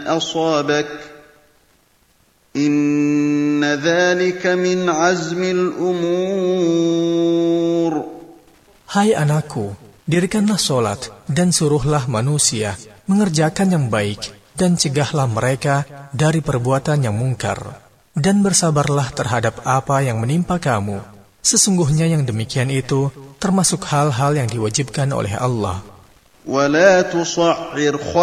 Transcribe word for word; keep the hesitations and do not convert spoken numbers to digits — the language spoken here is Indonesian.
أصابك إن ذلك من عزم الأمور. Hai anakku, dirikanlah solat dan suruhlah manusia mengerjakan yang baik dan cegahlah mereka dari perbuatan yang mungkar. Dan bersabarlah terhadap apa yang menimpa kamu. Sesungguhnya yang demikian itu termasuk hal-hal yang diwajibkan oleh Allah. ولا تصعر